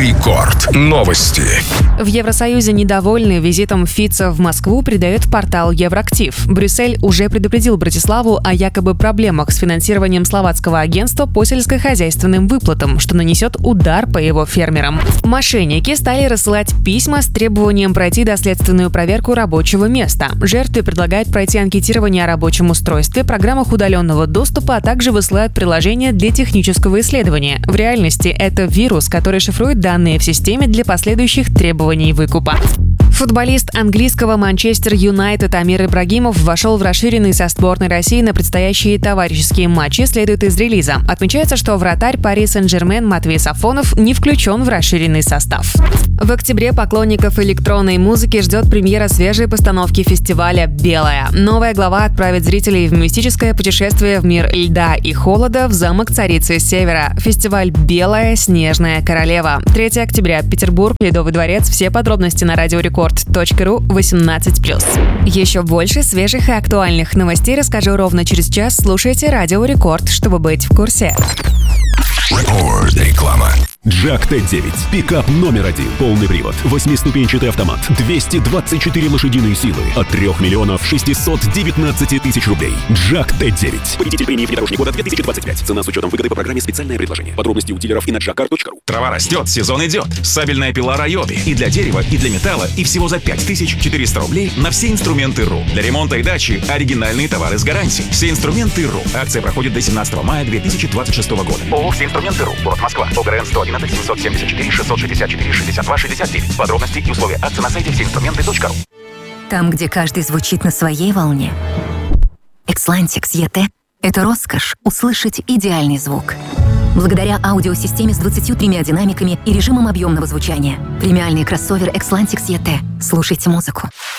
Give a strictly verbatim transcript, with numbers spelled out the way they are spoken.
Рекорд. Новости. В Евросоюзе недовольны визитом Фица в Москву, придает портал Евроактив. Брюссель уже предупредил Братиславу о якобы проблемах с финансированием словацкого агентства по сельскохозяйственным выплатам, что нанесет удар по его фермерам. Мошенники стали рассылать письма с требованием пройти доследственную проверку рабочего места. Жертве предлагают пройти анкетирование о рабочем устройстве, программах удаленного доступа, а также высылают приложение для технического исследования. В реальности это вирус, который шифрует данные в системе для последующих требований выкупа. Футболист английского Манчестер Юнайтед Амир Ибрагимов вошел в расширенный со сборной России на предстоящие товарищеские матчи, следует из релиза. Отмечается, что вратарь Пари Сен-Жермен Матвей Сафонов не включен в расширенный состав. В октябре поклонников электронной музыки ждет премьера свежей постановки фестиваля «Белая». Новая глава отправит зрителей в мистическое путешествие в мир льда и холода в замок Царицы Севера. Фестиваль «Белая. Снежная королева». третьего октября. Петербург. Ледовый дворец. Все подробности на радиорекорд точка ру восемнадцать плюс. Еще больше свежих и актуальных новостей расскажу ровно через час. Слушайте Радио Рекорд, чтобы быть в курсе. Рекорд. Реклама. Джак Т девять. Пикап номер один. Полный привод. Восьмиступенчатый автомат. двести двадцать четыре лошадиные силы. От трёх миллионов шестисот девятнадцати тысяч рублей. Джак Т девять. Победитель премии «Внедорожник года» две тысячи двадцать пять. Цена с учетом выгоды по программе «Специальное предложение». Подробности у дилеров и на джак кар точка ру. Трава растет, сезон идет. Сабельная пила Райоби. И для дерева, и для металла. И всего за пять тысяч четыреста рублей на все инструменты РУ. Для ремонта и дачи оригинальные товары с гарантией. Все инструменты РУ. Акция проходит до семнадцатого мая две тысячи двадцать шестого года. ООО «Все инструменты РУ». Город Москва. ОГРН сто одиннадцать семьсот семьдесят четыре шестьсот шестьдесят четыре шестьдесят два шестьдесят девять. Подробности и условия акции на сайте все инструменты точка ру. Там, где каждый звучит на своей волне. Экслантикс и тэ – это роскошь услышать идеальный звук. Благодаря аудиосистеме с двадцатью тремя динамиками и режимом объемного звучания. Премиальный кроссовер Экслантикс и тэ. Слушайте музыку.